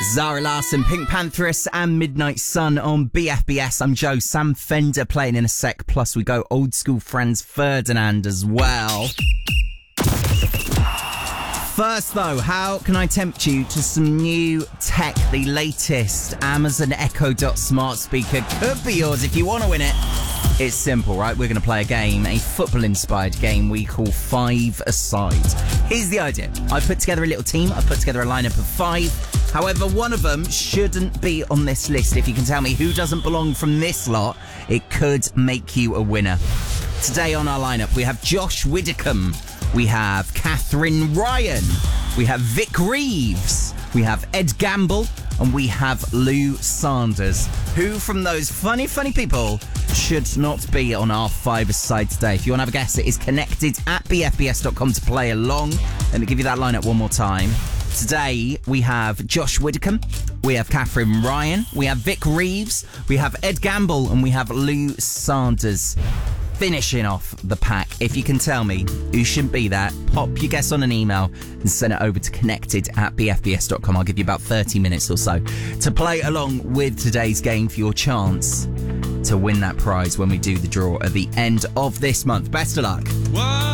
Zara Larsson, Pink Pantheress and Midnight Sun on BFBS. I'm Joe. Sam Fender playing in a sec. Plus we go old school Franz Ferdinand as well. First though, how can I tempt you to some new tech? The latest Amazon Echo Dot smart speaker could be yours if you want to win it. It's simple, right? We're going to play a game, a football-inspired game we call 5-a-side. Here's the idea. I've put together a little team. I've put together a lineup of 5. However, one of them shouldn't be on this list. If you can tell me who doesn't belong from this lot, it could make you a winner. Today on our lineup, we have Josh Widdicombe. We have Catherine Ryan. We have Vic Reeves. We have Ed Gamble. And we have Lou Sanders. Who from those funny people should not be on our 5-a-side today? If you want to have a guess, it is connected at bfbs.com to play along. Let me give you that lineup one more time. Today, we have Josh Widdicombe, we have Catherine Ryan, we have Vic Reeves, we have Ed Gamble, and we have Lou Sanders. Finishing off the pack. If you can tell me who shouldn't be that, pop your guess on an email and send it over to connected at bfbs.com. I'll give you about 30 minutes or so to play along with today's game for your chance to win that prize when we do the draw at the end of this month. Best of luck. What?